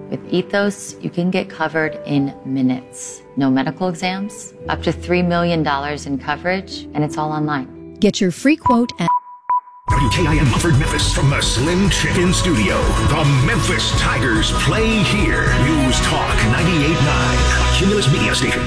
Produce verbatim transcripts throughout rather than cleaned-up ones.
With Ethos, you can get covered in minutes. No medical exams, up to three million dollars in coverage, and it's all online. Get your free quote at W K I M Mumford, Memphis, from the Slim Chicken Studio. The Memphis Tigers play here. News Talk ninety-eight point nine, Cumulus Media Station.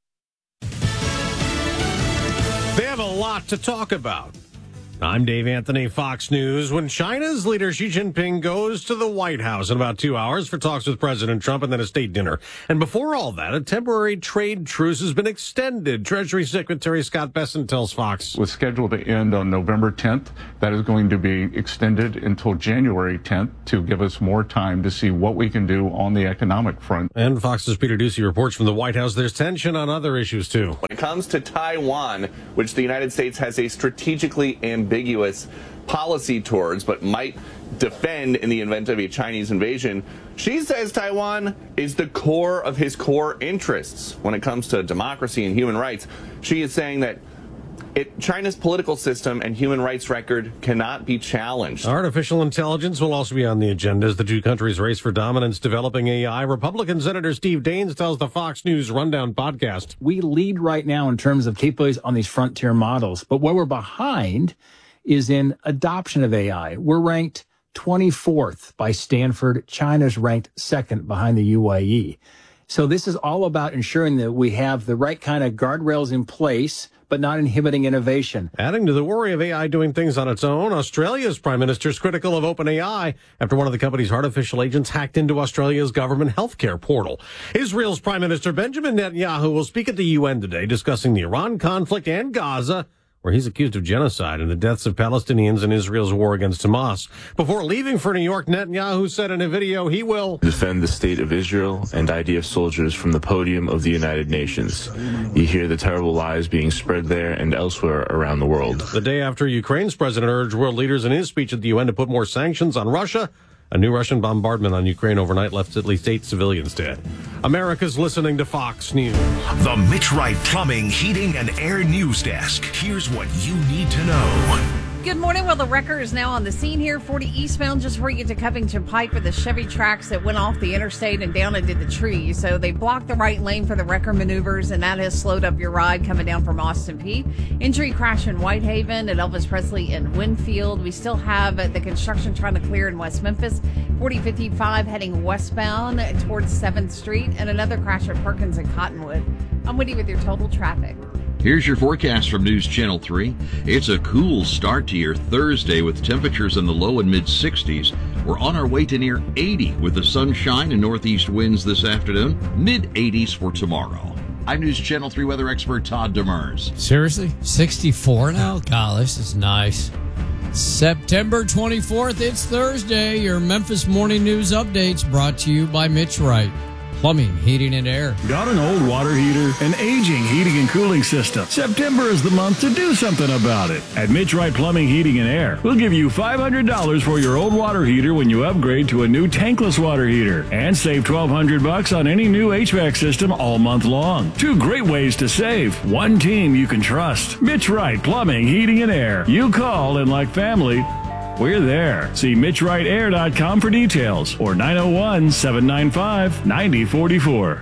They have a lot to talk about. I'm Dave Anthony, Fox News. When China's leader Xi Jinping goes to the White House in about two hours for talks with President Trump and then a state dinner. And before all that, a temporary trade truce has been extended. Treasury Secretary Scott Bessent tells Fox. Was scheduled to end on November tenth. That is going to be extended until January tenth to give us more time to see what we can do on the economic front. And Fox's Peter Doocy reports from the White House there's tension on other issues, too. When it comes to Taiwan, which the United States has a strategically ambiguous ambiguous policy towards, but might defend in the event of a Chinese invasion, Xi says Taiwan is the core of his core interests when it comes to democracy and human rights. Xi is saying that it, China's political system and human rights record cannot be challenged. Artificial intelligence will also be on the agenda as the two countries race for dominance developing A I. Republican Senator Steve Daines tells the Fox News Rundown podcast. We lead right now in terms of capabilities on these frontier models, but where we're behind is in adoption of A I. We're ranked twenty-fourth by Stanford. China's ranked second behind the U A E. So this is all about ensuring that we have the right kind of guardrails in place, but not inhibiting innovation. Adding to the worry of A I doing things on its own, Australia's Prime Minister is critical of OpenAI after one of the company's artificial agents hacked into Australia's government healthcare portal. Israel's Prime Minister Benjamin Netanyahu will speak at the U N today discussing the Iran conflict and Gaza, where he's accused of genocide and the deaths of Palestinians in Israel's war against Hamas. Before leaving for New York, Netanyahu said in a video he will defend the state of Israel and I D F soldiers from the podium of the United Nations. You hear the terrible lies being spread there and elsewhere around the world. The day after Ukraine's president urged world leaders in his speech at the U N to put more sanctions on Russia, a new Russian bombardment on Ukraine overnight left at least eight civilians dead. America's listening to Fox News. The Mitch Wright Plumbing, Heating, and Air News Desk. Here's what you need to know. Good morning. Well, the wrecker is now on the scene here. forty eastbound just before you get to Covington Pike with the Chevy tracks that went off the interstate and down into the tree. So they blocked the right lane for the wrecker maneuvers, and that has slowed up your ride coming down from Austin Peay. Injury crash in Whitehaven, at Elvis Presley in Winfield. We still have the construction trying to clear in West Memphis. forty fifty-five heading westbound towards seventh Street, and another crash at Perkins and Cottonwood. I'm Woody with your total traffic. Here's your forecast from News Channel three. It's a cool start to your Thursday with temperatures in the low and mid sixties. We're on our way to near eighty with the sunshine and northeast winds this afternoon. mid eighties for tomorrow. I'm News Channel three weather expert Todd Demers. Seriously? sixty-four now? God, this is nice. September twenty-fourth, it's Thursday. Your Memphis Morning News updates brought to you by Mitch Wright. Plumbing, heating, and air. Got an old water heater, an aging heating and cooling system? September is the month to do something about it. At Mitch Wright Plumbing, Heating, and Air, we'll give you five hundred dollars for your old water heater when you upgrade to a new tankless water heater, and save twelve hundred bucks on any new H V A C system all month long. Two great ways to save. One team you can trust. Mitch Wright Plumbing, Heating, and Air. You call, and like family, we're there. See Mitch Wright Air dot com for details or nine oh one, seven nine five, nine oh four four.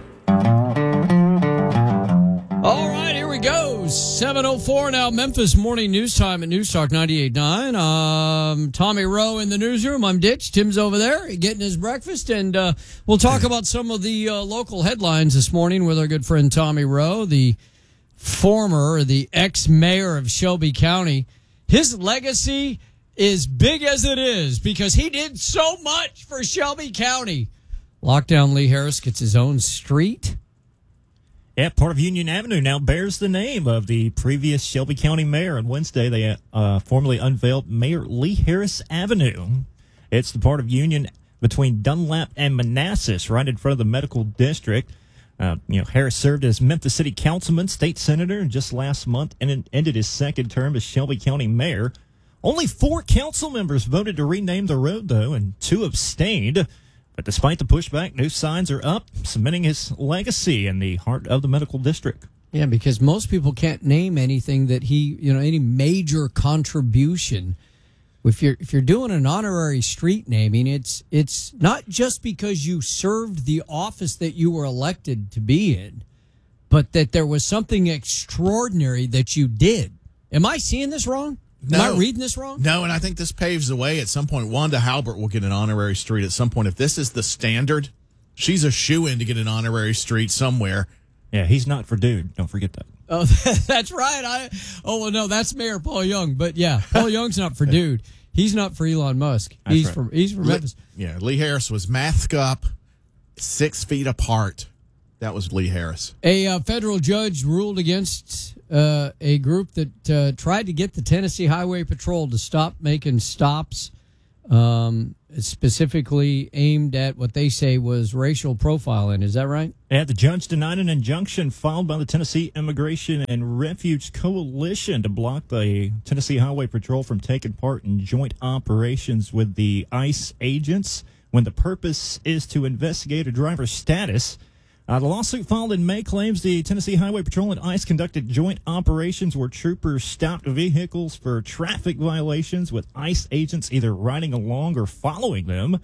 All right, here we go. seven oh four now, Memphis Morning News Time at News Talk ninety-eight point nine. Um, Tommy Rowe in the newsroom. I'm Ditch. Tim's over there getting his breakfast, and uh, we'll talk about some of the uh, local headlines this morning with our good friend Tommy Rowe, the former, the ex-mayor of Shelby County. His legacy is big as it is because he did so much for Shelby County. Lockdown Lee Harris gets his own street. Yeah, part of Union Avenue now bears the name of the previous Shelby County mayor. On Wednesday, they uh, formally unveiled Mayor Lee Harris Avenue. It's the part of Union between Dunlap and Manassas, right in front of the medical district. Uh, you know, Harris served as Memphis City Councilman, state senator, just last month, and ended his second term as Shelby County mayor. Only four council members voted to rename the road, though, and two abstained. But despite the pushback, new signs are up, cementing his legacy in the heart of the medical district. Yeah, because most people can't name anything that he, you know, any major contribution if you're if you're doing an honorary street naming, it's it's not just because you served the office that you were elected to be in, but that there was something extraordinary that you did. Am I seeing this wrong? No. Am I reading this wrong? No, and I think this paves the way. At some point, Wanda Halbert will get an honorary street at some point. If this is the standard, she's a shoo-in to get an honorary street somewhere. Yeah, he's not for dude. Don't forget that. Oh, that's right. I oh well, no, that's Mayor Paul Young. But yeah, Paul Young's not for dude. He's not for Elon Musk. That's He's right. for he's for Lee, Memphis. Yeah, Lee Harris was masked up, six feet apart. That was Lee Harris. A uh, federal judge ruled against uh, a group that uh, tried to get the Tennessee Highway Patrol to stop making stops, um, specifically aimed at what they say was racial profiling. Is that right? Yeah, the judge denied an injunction filed by the Tennessee Immigration and Refuge Coalition to block the Tennessee Highway Patrol from taking part in joint operations with the ICE agents when the purpose is to investigate a driver's status. Uh, the lawsuit filed in May claims the Tennessee Highway Patrol and ICE conducted joint operations where troopers stopped vehicles for traffic violations with ICE agents either riding along or following them.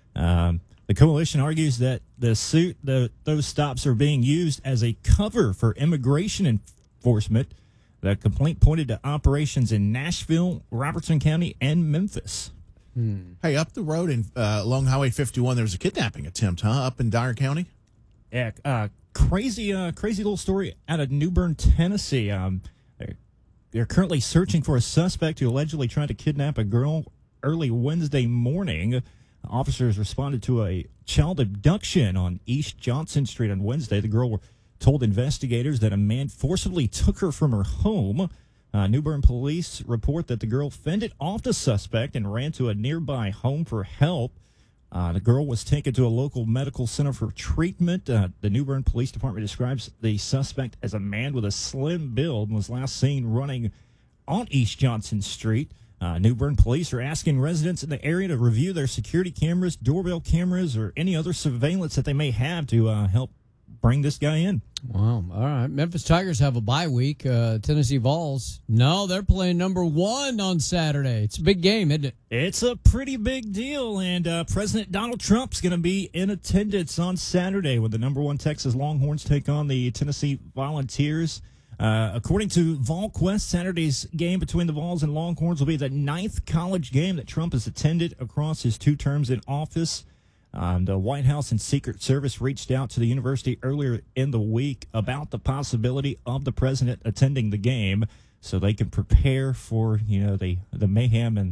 Um, the coalition argues that the suit, the, those stops are being used as a cover for immigration enforcement. The complaint pointed to operations in Nashville, Robertson County, and Memphis. Hmm. Hey, up the road in uh, along Highway fifty-one, there was a kidnapping attempt, huh? Up in Dyer County. Yeah, uh, crazy, uh, crazy little story out of New Bern, Tennessee. Um, they're, they're currently searching for a suspect who allegedly tried to kidnap a girl early Wednesday morning. Officers responded to a child abduction on East Johnson Street on Wednesday. The girl told investigators that a man forcibly took her from her home. Uh, New Bern police report that the girl fended off the suspect and ran to a nearby home for help. Uh, the girl was taken to a local medical center for treatment. Uh, the New Bern Police Department describes the suspect as a man with a slim build and was last seen running on East Johnson Street. Uh, New Bern Police are asking residents in the area to review their security cameras, doorbell cameras, or any other surveillance that they may have to uh, help bring this guy in. Wow. All right. Memphis Tigers have a bye week. Uh, Tennessee Vols, no, they're playing number one on Saturday. It's a big game, isn't it? It's a pretty big deal, and uh, President Donald Trump's going to be in attendance on Saturday when the number one Texas Longhorns take on the Tennessee Volunteers. Uh, according to VolQuest, Saturday's game between the Vols and Longhorns will be the ninth college game that Trump has attended across his two terms in office. Um, the White House and Secret Service reached out to the university earlier in the week about the possibility of the president attending the game so they can prepare for, you know, the, the mayhem and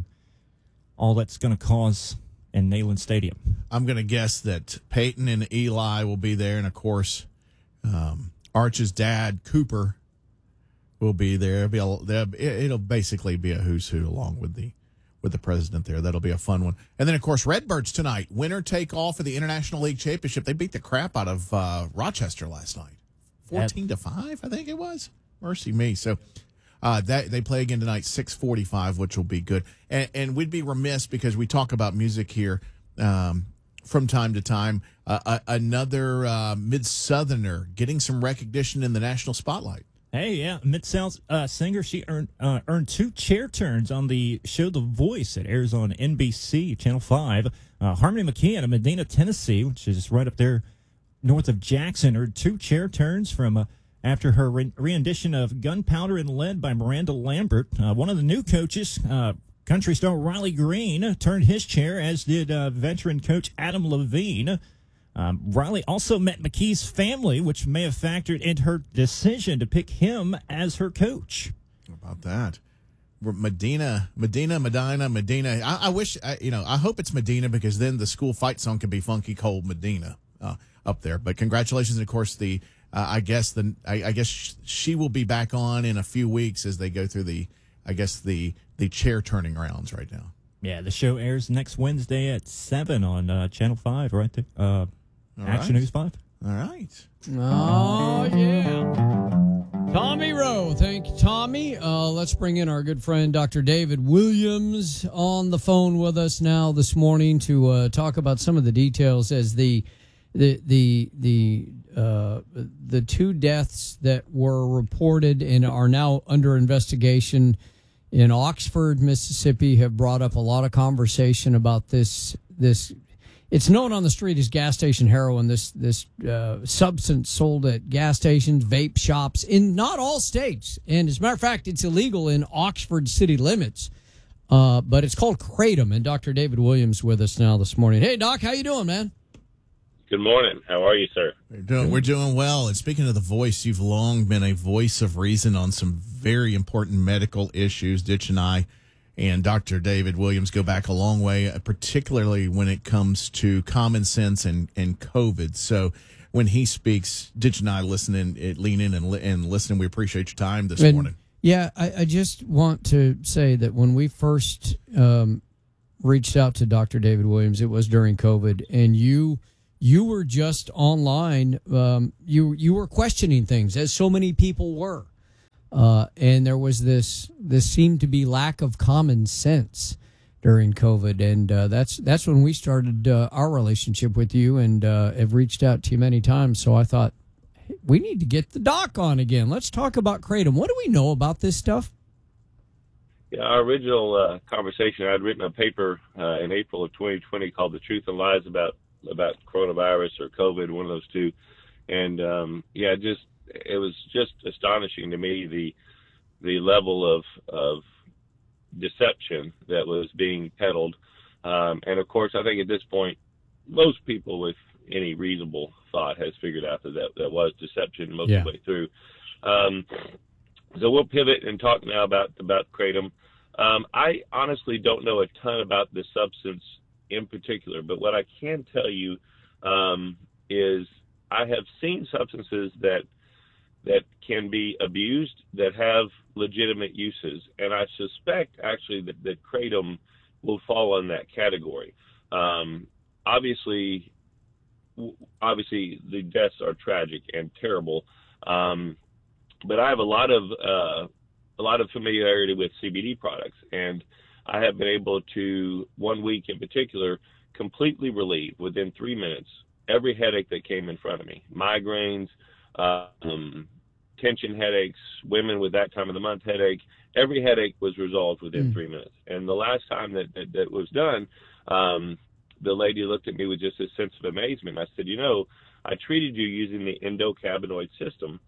all that's going to cause in Neyland Stadium. I'm going to guess that Peyton and Eli will be there, and, of course, um, Arch's dad, Cooper, will be there. It'll, be a, it'll basically be a who's who along with the with the president there. That'll be a fun one. And then, of course, Redbirds tonight. Winner take all for the International League Championship. They beat the crap out of uh, Rochester last night. fourteen to five, I think it was. Mercy me. So uh, that they play again tonight, six forty-five, which will be good. And, and we'd be remiss because we talk about music here um, from time to time. Uh, uh, another uh, Mid-Southerner getting some recognition in the national spotlight. Hey, yeah, Mid-South uh, singer. She earned uh, earned two chair turns on the show The Voice. It airs on N B C, Channel five. Uh, Harmony McKeon of Medina, Tennessee, which is right up there north of Jackson, earned two chair turns from uh, after her re- rendition of Gunpowder and Lead by Miranda Lambert. Uh, one of the new coaches, uh, country star Riley Green, turned his chair, as did uh, veteran coach Adam Levine. Um, Riley also met McKee's family, which may have factored into her decision to pick him as her coach. How about that? Medina, Medina, Medina, Medina. I, I wish, I, you know, I hope it's Medina because then the school fight song can be Funky Cold Medina uh, up there. But congratulations, and of course, the uh, I guess the I, I guess sh- she will be back on in a few weeks as they go through the I guess the the chair turning rounds right now. Yeah, the show airs next Wednesday at seven on uh, Channel five, right there. Uh, All Action right. News five. All right. Oh, yeah. Tommy Rowe. Thank you, Tommy. Uh, let's bring in our good friend, Doctor David Williams, on the phone with us now this morning to uh, talk about some of the details as the the the the uh, the two deaths that were reported and are now under investigation in Oxford, Mississippi, have brought up a lot of conversation about this. This it's known on the street as gas station heroin. This this uh, substance sold at gas stations, vape shops in not all states, and as a matter of fact, it's illegal in Oxford city limits. Uh, but it's called Kratom, and Doctor David Williams with us now this morning. Hey, Doc, how you doing, man? Good morning. How are you, sir? We're doing, we're doing well. And speaking of the voice, you've long been a voice of reason on some very important medical issues. Ditch and I and Doctor David Williams go back a long way, particularly when it comes to common sense and, and COVID. So when he speaks, Ditch and I listen in, lean in and, and listen. We appreciate your time this and, morning. Yeah, I, I just want to say that when we first um, reached out to Doctor David Williams, it was during COVID, and you you were just online. Um, you you were questioning things, as so many people were, uh, and there was this this seemed to be lack of common sense during COVID, and uh, that's that's when we started uh, our relationship with you, and uh, have reached out to you many times. So I thought, we need to get the doc on again. Let's talk about Kratom. What do we know about this stuff? Yeah, our original uh, conversation, I'd written a paper uh, in April of twenty twenty called "The Truth and Lies About About Coronavirus" or COVID, one of those two. And um, yeah, just it was just astonishing to me the the level of of deception that was being peddled. Um, and of course, I think at this point, most people with any reasonable thought has figured out that that, that was deception most yeah. of the way through. Um, so we'll pivot and talk now about, about Kratom. Um, I honestly don't know a ton about the substance in particular, but what I can tell you um, is I have seen substances that that can be abused that have legitimate uses, and I suspect actually that, that Kratom will fall in that category. Um, obviously, Obviously, the deaths are tragic and terrible, um, but I have a lot of uh, a lot of familiarity with C B D products, and I have been able to, one week in particular, completely relieve within three minutes every headache that came in front of me. Migraines, uh, um, tension headaches, women with that time of the month headache. Every headache was resolved within mm. three minutes. And the last time that that, that was done, um, the lady looked at me with just a sense of amazement. I said, you know, I treated you using the endocannabinoid system.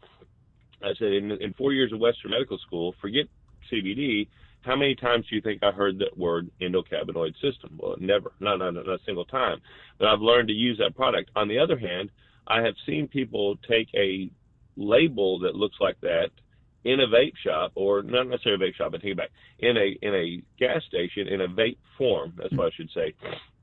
I said, in, in four years of Western medical school, forget C B D, how many times do you think I heard that word endocannabinoid system? Well, never, not, not, not a single time. But I've learned to use that product. On the other hand, I have seen people take a label that looks like that in a vape shop, or not necessarily a vape shop, but take it back, in a, in a gas station, in a vape form, that's what I should say,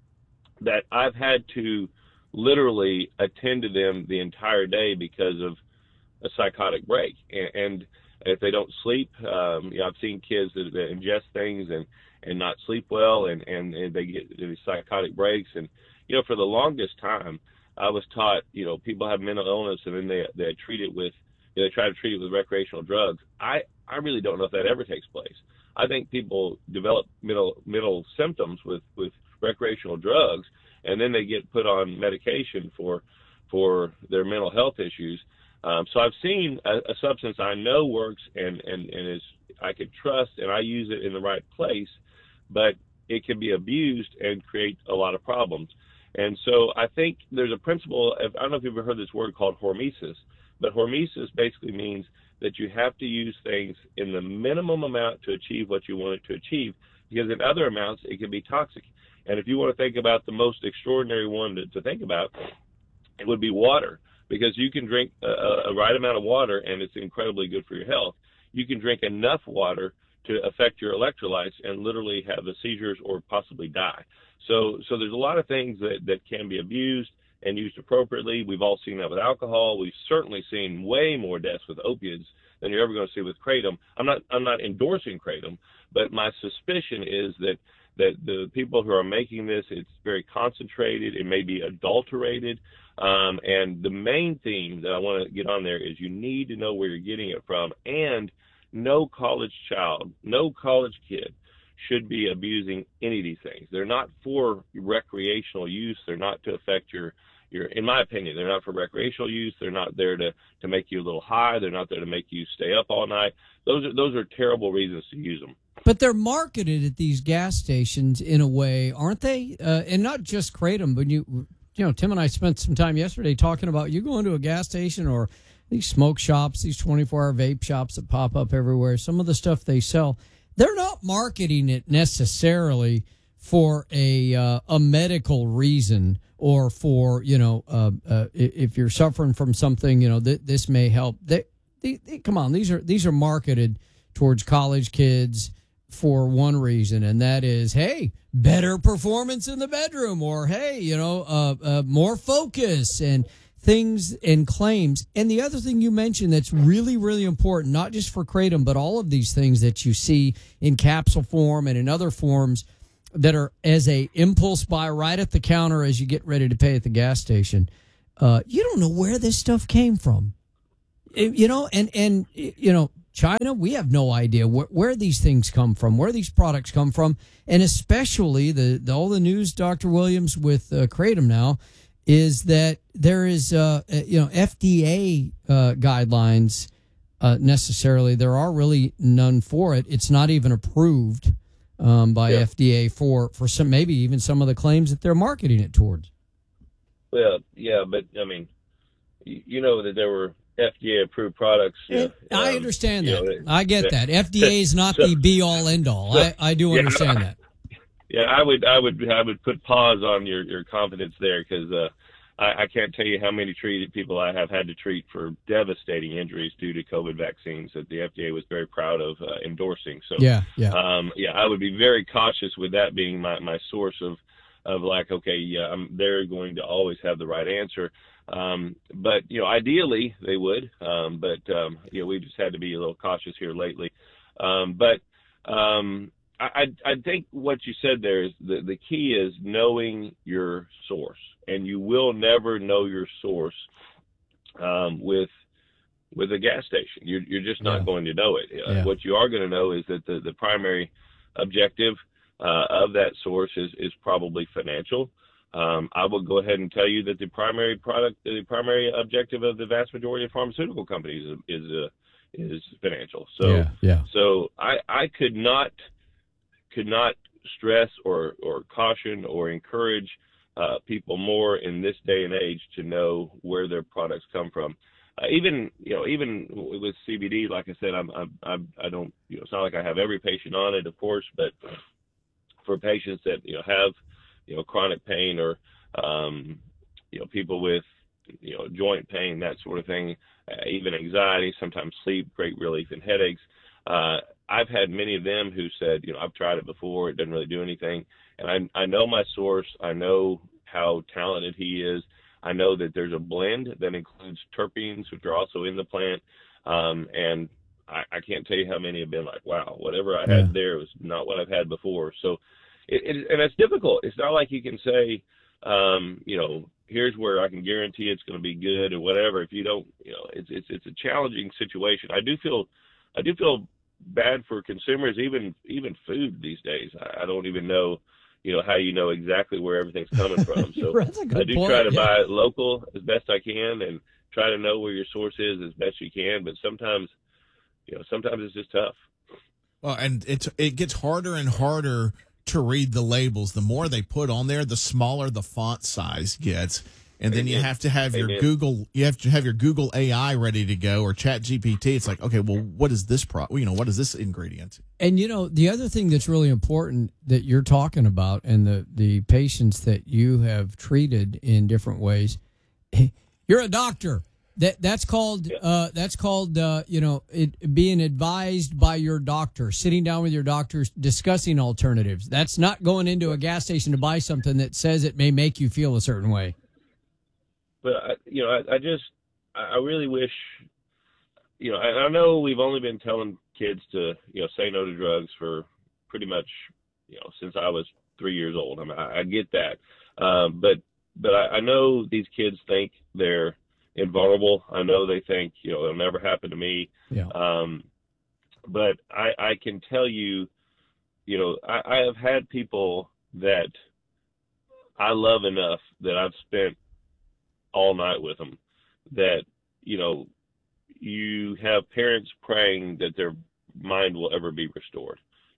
that I've had to literally attend to them the entire day because of a psychotic break. And, and if they don't sleep, um, you know, I've seen kids that, that ingest things and, and not sleep well, and, and, and they get these psychotic breaks. And, you know, for the longest time, I was taught, you know, people have mental illness and then they, they treat it with, you know, they try to treat it with recreational drugs. I, I really don't know if that ever takes place. I think people develop mental, mental symptoms with, with recreational drugs, and then they get put on medication for for their mental health issues. Um, so I've seen a, a substance I know works and, and, and is I can trust, and I use it in the right place, but it can be abused and create a lot of problems. And so I think there's a principle of, I don't know if you've ever heard this word called hormesis, but hormesis basically means that you have to use things in the minimum amount to achieve what you want it to achieve, because in other amounts it can be toxic. And if you want to think about the most extraordinary one to, to think about, it would be water, because you can drink a, a right amount of water and it's incredibly good for your health. You can drink enough water to affect your electrolytes and literally have the seizures or possibly die. So, so there's a lot of things that, that can be abused and used appropriately. We've all seen that with alcohol. We've certainly seen way more deaths with opiates than you're ever going to see with Kratom. I'm not, I'm not endorsing Kratom, but my suspicion is that that the people who are making this, it's very concentrated, it may be adulterated, um, and the main theme that I want to get on there is you need to know where you're getting it from, and no college child, no college kid should be abusing any of these things. They're not for recreational use. They're not to affect your, your, in my opinion, they're not for recreational use. They're not there to, to make you a little high. They're not there to make you stay up all night. Those are, those are terrible reasons to use them. But they're marketed at these gas stations in a way, aren't they? Uh, and not just Kratom, but you, you know, Tim and I spent some time yesterday talking about you go into a gas station or these smoke shops, these twenty-four hour vape shops that pop up everywhere. Some of the stuff they sell, they're not marketing it necessarily for a uh, a medical reason or for, you know, uh, uh, if you're suffering from something, you know, th- this may help. They, they, they, come on, these are these are marketed towards college kids for one reason, and that is, hey, better performance in the bedroom, or hey, you know, uh, uh, more focus and things and claims. And the other thing you mentioned that's really, really important, not just for Kratom, but all of these things that you see in capsule form and in other forms that are as a impulse buy right at the counter as you get ready to pay at the gas station. Uh, you don't know where this stuff came from, it, you know, and, and, you know, China, we have no idea where, where these things come from, where these products come from, and especially the, the all the news, Doctor Williams, with uh, Kratom now, is that there is, uh, you know, F D A uh, guidelines uh, necessarily. There are really none for it. It's not even approved um, by yeah. F D A for, for some, maybe even some of the claims that they're marketing it towards. Well, yeah, but I mean, you know that there were F D A approved products. It, um, I understand that. You know, I get that. F D A is not so, the be all end all. So, I, I do yeah, understand that. Yeah, I would, I would, I would put pause on your, your confidence there because uh, I, I can't tell you how many treated people I have had to treat for devastating injuries due to COVID vaccines that the F D A was very proud of uh, endorsing. So yeah, yeah, um, yeah, I would be very cautious with that being my, my source of, of like, okay, yeah, I'm, they're going to always have the right answer. Um, but, you know, ideally they would, um, but, um, you know, we just had to be a little cautious here lately. Um, but, um, I, I think what you said there is the, the key is knowing your source, and you will never know your source, um, with, with a gas station. You're, you're just not yeah. going to know it. Uh, yeah. What you are going to know is that the, the primary objective, uh, of that source is, is probably financial. Um, I will go ahead and tell you that the primary product, the primary objective of the vast majority of pharmaceutical companies is is, uh, is financial. So, yeah, yeah. so I, I could not could not stress or, or caution or encourage uh, people more in this day and age to know where their products come from. Uh, even you know, even with C B D, like I said, I'm, I'm, I'm I don't you know, it's not like I have every patient on it, of course, but for patients that you know have you know, chronic pain or, um, you know, people with, you know, joint pain, that sort of thing, uh, even anxiety, sometimes sleep, great relief in headaches. Uh, I've had many of them who said, you know, I've tried it before, it doesn't really do anything. And I, I know my source. I know how talented he is. I know that there's a blend that includes terpenes, which are also in the plant. Um, and I, I can't tell you how many have been like, wow, whatever I Yeah. had there was not what I've had before. So, It, it, and it's difficult. It's not like you can say, um, you know, here's where I can guarantee it's going to be good or whatever. If you don't, you know, it's it's it's a challenging situation. I do feel, I do feel bad for consumers, even even food these days. I, I don't even know, you know, how you know exactly where everything's coming from. So I do point, try to yeah. buy it local as best I can and try to know where your source is as best you can. But sometimes, you know, sometimes it's just tough. Well, and it's it gets harder and harder to read the labels. The more they put on there, the smaller the font size gets. And then you have to have your Amen. Google, you have to have your Google A I ready to go, or Chat G P T. It's like, okay, well, what is this pro, you know, what is this ingredient? And, you know, the other thing that's really important that you're talking about, and the, the patients that you have treated in different ways, you're a doctor. That that's called uh, that's called uh, you know, it being advised by your doctor, sitting down with your doctor, discussing alternatives. That's not going into a gas station to buy something that says it may make you feel a certain way. But I, you know, I, I just I really wish, you know, I, I know we've only been telling kids to you know say no to drugs for pretty much you know since I was three years old. I mean, I, I get that, um, but but I, I know these kids think they're invulnerable. I know they think, you know, it'll never happen to me. Yeah. Um, but I, I can tell you, you know, I, I have had people that I love enough that I've spent all night with them that, you know, you have parents praying that their mind will ever be restored.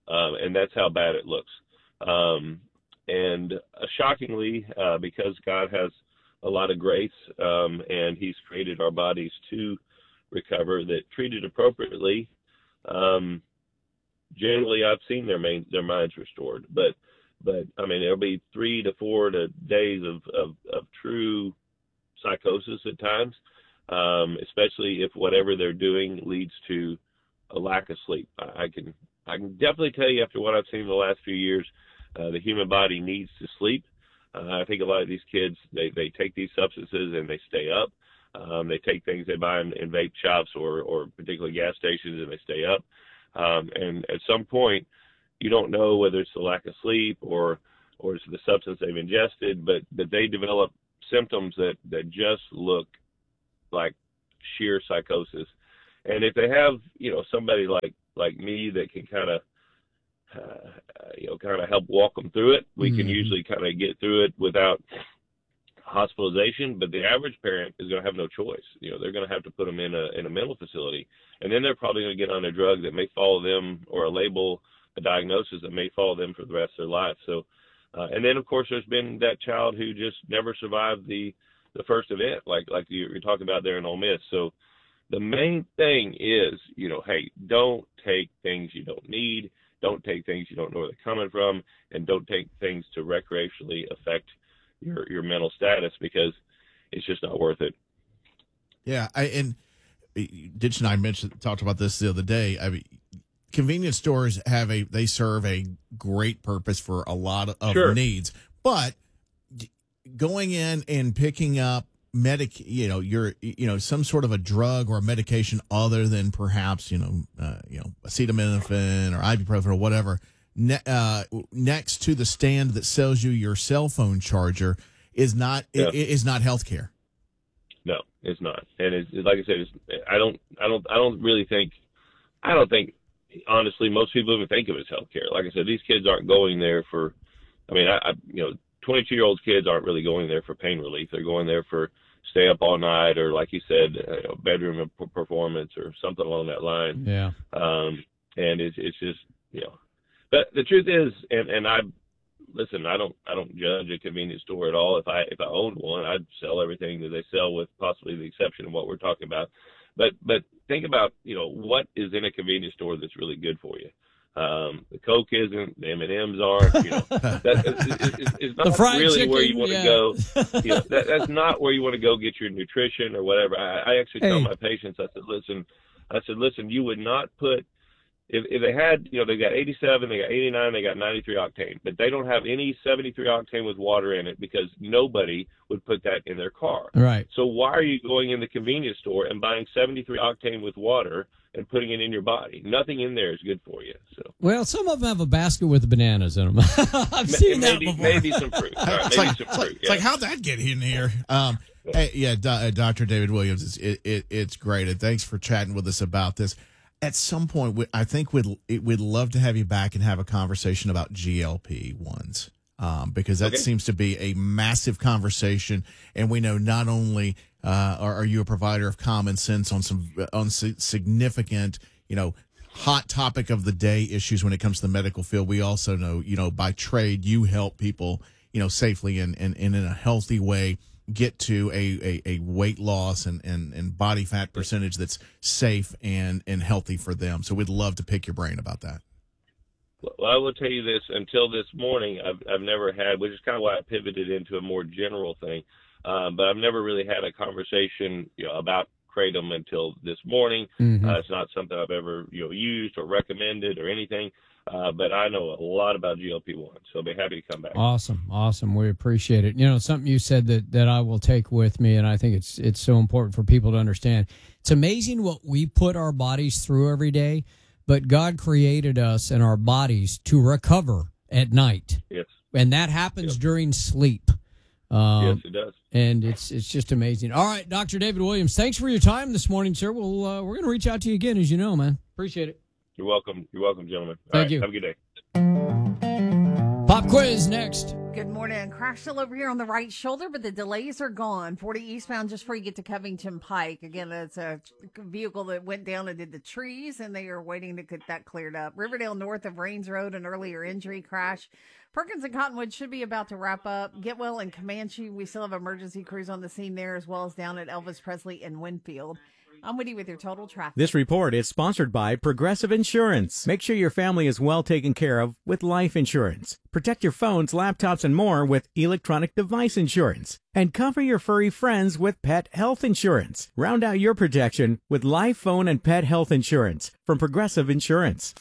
um, and that's how bad it looks. Um, and uh, shockingly, uh, because God has a lot of grace, um, and He's created our bodies to recover, that treated appropriately, um, generally I've seen their main, their minds restored. But but I mean, there'll be three to four to days of, of, of true psychosis at times, um, especially if whatever they're doing leads to a lack of sleep. I, I can I can definitely tell you, after what I've seen in the last few years, uh, the human body needs to sleep. Uh, I think a lot of these kids, they, they take these substances and they stay up. Um, they take things they buy in, in vape shops or, or particularly gas stations, and they stay up. Um, and at some point, you don't know whether it's the lack of sleep or or it's the substance they've ingested, but, but they develop symptoms that, that just look like sheer psychosis. And if they have, you know, somebody like, like me that can kind of, uh, you know, kind of help walk them through it, we mm-hmm. can usually kind of get through it without hospitalization. But the average parent is going to have no choice. You know, they're going to have to put them in a in a mental facility, and then they're probably going to get on a drug that may follow them, or a label, a diagnosis that may follow them for the rest of their life. So, uh, and then of course there's been that child who just never survived the the first event, like like you're talking about there in Ole Miss. So the main thing is, you know, hey, don't take things you don't need. Don't take things you don't know where they're coming from, and don't take things to recreationally affect your your mental status, because it's just not worth it. Yeah, I, and Ditch and I mentioned talked about this the other day. I mean, convenience stores have a they serve a great purpose for a lot of Sure. needs, but going in and picking up medic, you know, your, you know, some sort of a drug or a medication other than perhaps, you know, uh, you know, acetaminophen or ibuprofen or whatever, ne- uh, next to the stand that sells you your cell phone charger is not Yeah. i- is not healthcare. No, it's not. And it's, like I said, it's, I don't, I don't, I don't really think, I don't think, honestly, most people even think of it as healthcare. Like I said, these kids aren't going there for, I mean, I, I you know, twenty-two year old kids aren't really going there for pain relief. They're going there for stay up all night, or like you said, you know, bedroom performance or something along that line. Yeah. Um, and it's, it's just, you know, but the truth is, and, and I, listen, I don't, I don't judge a convenience store at all. If I, if I owned one, I'd sell everything that they sell, with possibly the exception of what we're talking about. But, but think about, you know, what is in a convenience store that's really good for you. Um, the Coke isn't, the M and M's aren't, you know, that, it's, it's, it's not really chicken, where you want to yeah. go. You know, that, that's not where you want to go get your nutrition or whatever. I, I actually tell Hey. my patients, I said, listen, I said, listen, you would not put, if, if they had, you know, they got eighty-seven, they got eighty-nine, they got ninety-three octane, but they don't have any seventy-three octane with water in it, because nobody would put that in their car. Right. So why are you going in the convenience store and buying seventy-three octane with water and putting it in your body? Nothing in there is good for you. So Well, some of them have a basket with bananas in them. I've seen that maybe, before. maybe some fruit. All right, It's maybe like, some it's like, fruit. it's like, how'd that get in here? Um, hey, yeah, Do- uh, Doctor David Williams, it's, it, it, it's great. And thanks for chatting with us about this. At some point, we, I think we'd, we'd love to have you back and have a conversation about G L P ones, um, because that Okay. seems to be a massive conversation. And we know not only uh, are, are you a provider of common sense on some on si- significant, you know, hot topic of the day issues when it comes to the medical field, we also know, you know, by trade, you help people, you know, safely and, and, and in a healthy way get to a, a, a weight loss and, and, and body fat percentage that's safe and, and healthy for them. So we'd love to pick your brain about that. Well, I will tell you this, until this morning, I've, I've never had, which is kind of why I pivoted into a more general thing, um, but I've never really had a conversation, you know, about Kratom until this morning. Mhm. Uh, it's not something I've ever, you know, used or recommended or anything, uh, but I know a lot about G L P one, so I'll be happy to come back. Awesome, awesome. We appreciate it. You know, something you said that, that I will take with me, and I think it's it's so important for people to understand. It's amazing what we put our bodies through every day, but God created us and our bodies to recover at night. Yes. And that happens during sleep. Um, Yes, it does. And it's it's just amazing. All right, Doctor David Williams, thanks for your time this morning, sir. We'll, uh, we're going to reach out to you again, as you know, man. Appreciate it. You're welcome. You're welcome, gentlemen. All Thank right, you. Have a good day. Pop quiz next. Good morning. Crash still over here on the right shoulder, but the delays are gone. forty eastbound just before you get to Covington Pike. Again, it's a vehicle that went down and did the trees, and they are waiting to get that cleared up. Riverdale north of Rains Road, an earlier injury crash. Perkins and Cottonwood should be about to wrap up. Getwell and Comanche, we still have emergency crews on the scene there, as well as down at Elvis Presley and Winfield. I'm Woody with your total traffic. This report is sponsored by Progressive Insurance. Make sure your family is well taken care of with life insurance. Protect your phones, laptops, and more with electronic device insurance. And cover your furry friends with pet health insurance. Round out your protection with life, phone, and pet health insurance from Progressive Insurance.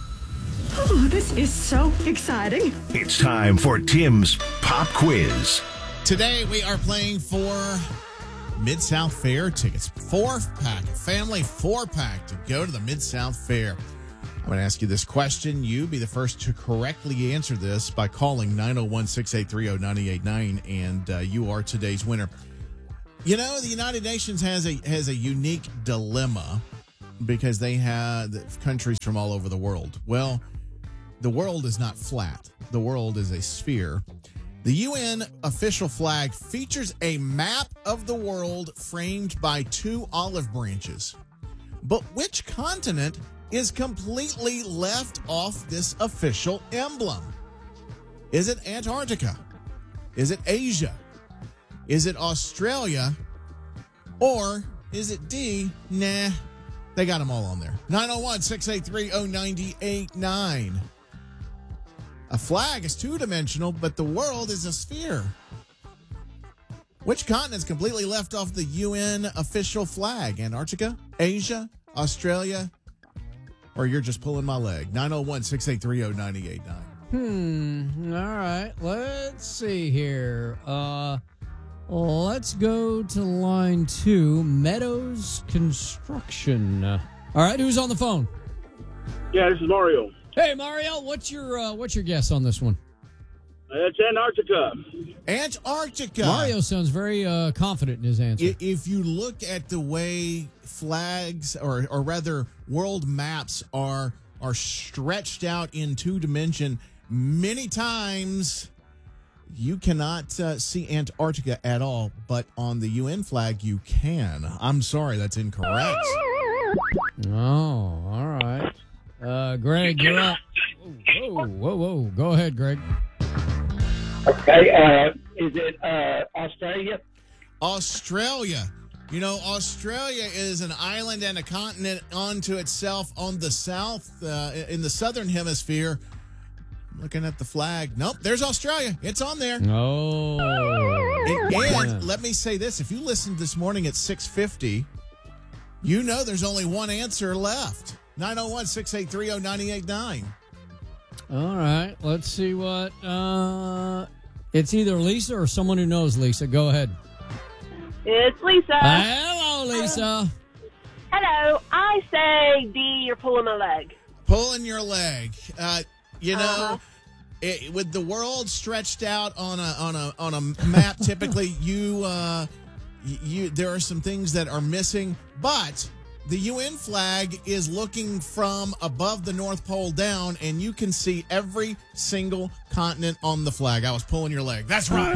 Oh, this is so exciting. It's time for Tim's Pop Quiz. Today we are playing for Mid-South Fair tickets. Four-pack, family four-pack to go to the Mid-South Fair. I'm going to ask you this question. You be the first to correctly answer this by calling nine oh one, six eight three, oh nine eight nine, and uh, you are today's winner. You know, the United Nations has a has a unique dilemma because they have countries from all over the world. Well, the world is not flat. The world is a sphere. The U N official flag features a map of the world framed by two olive branches. But which continent is completely left off this official emblem? Is it Antarctica? Is it Asia? Is it Australia? Or is it D? Nah, they got them all on there. nine oh one, six eight three, oh nine eight nine. A flag is two-dimensional, but the world is a sphere. Which continent is completely left off the U N official flag? Antarctica, Asia, Australia, or you're just pulling my leg? nine oh one, six eight three, oh nine eight nine. Hmm. All right. Let's see here. Uh, let's go to line two, Meadows Construction. All right. Who's on the phone? Yeah, this is Mario. Hey, Mario, what's your uh, what's your guess on this one? It's Antarctica. Antarctica. Mario sounds very uh, confident in his answer. If you look at the way flags, or or rather world maps are are stretched out in two dimension, many times you cannot uh, see Antarctica at all. But on the U N flag, you can. I'm sorry, that's incorrect. Oh, all right. Uh, Greg, you're up. Whoa, whoa, whoa. Go ahead, Greg. Okay, uh, is it uh, Australia? Australia. You know, Australia is an island and a continent unto itself on the south, uh, in the southern hemisphere. I'm looking at the flag. Nope, there's Australia. It's on there. Oh. And, and Yeah. let me say this. If you listened this morning at six fifty, you know there's only one answer left. nine oh one, six eight three, oh nine eight nine. All right. Let's see what. Uh, it's either Lisa or someone who knows Lisa. Go ahead. It's Lisa. Uh, hello, Lisa. Hello. I say D, you're pulling my leg. Pulling your leg. Uh, you know, Uh-huh. it, with the world stretched out on a on a on a map, typically you uh, you there are some things that are missing, but the U N flag is looking from above the North Pole down, and you can see every single continent on the flag. I was pulling your leg. That's right.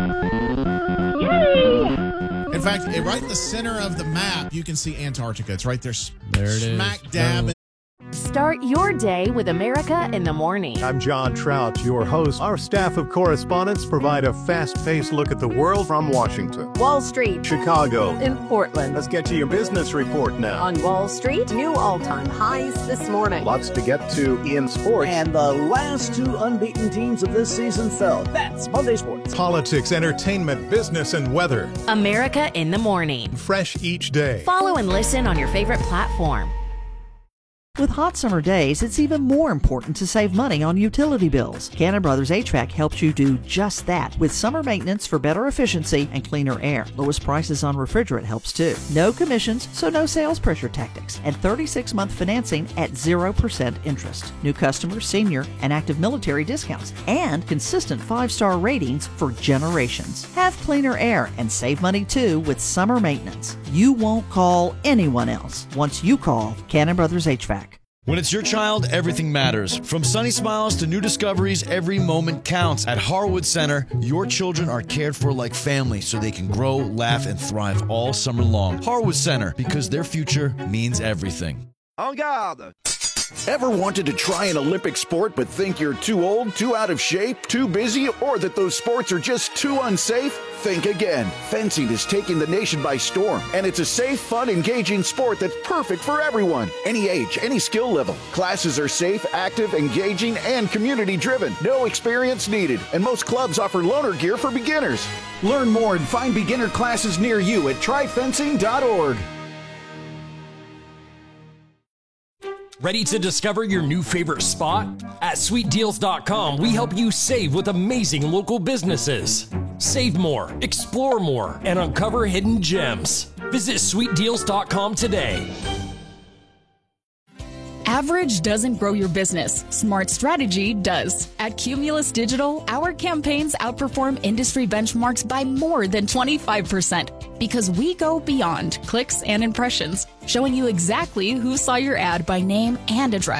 Yay! In fact, right in the center of the map, you can see Antarctica. It's right there, there it smack is. dab. Oh. Start your day with America in the Morning. I'm John Trout, your host. Our staff of correspondents provide a fast-paced look at the world from Washington, Wall Street, Chicago, in Portland. Let's get to your business report now. On Wall Street, new all-time highs this morning. Lots to get to in sports. And the last two unbeaten teams of this season fell. That's Monday Sports. Politics, entertainment, business, and weather. America in the Morning. Fresh each day. Follow and listen on your favorite platform. With hot summer days, it's even more important to save money on utility bills. Cannon Brothers H V A C helps you do just that with summer maintenance for better efficiency and cleaner air. Lowest prices on refrigerant helps too. No commissions, so no sales pressure tactics. And thirty-six month financing at zero percent interest. New customers, senior, and active military discounts. And consistent five-star ratings for generations. Have cleaner air and save money too with summer maintenance. You won't call anyone else once you call Cannon Brothers H V A C. When it's your child, everything matters. From sunny smiles to new discoveries, every moment counts. At Harwood Center, your children are cared for like family so they can grow, laugh, and thrive all summer long. Harwood Center, because their future means everything. En garde! Ever wanted to try an Olympic sport but think you're too old, too out of shape, too busy, or that those sports are just too unsafe? Think again. Fencing is taking the nation by storm, and it's a safe, fun, engaging sport that's perfect for everyone. Any age, any skill level. Classes are safe, active, engaging, and community-driven. No experience needed, and most clubs offer loaner gear for beginners. Learn more and find beginner classes near you at try fencing dot org. Ready to discover your new favorite spot? At sweet deals dot com, we help you save with amazing local businesses. Save more, explore more, and uncover hidden gems. Visit sweet deals dot com today. Average doesn't grow your business. Smart strategy does. At Cumulus Digital, our campaigns outperform industry benchmarks by more than twenty-five percent because we go beyond clicks and impressions, showing you exactly who saw your ad by name and address.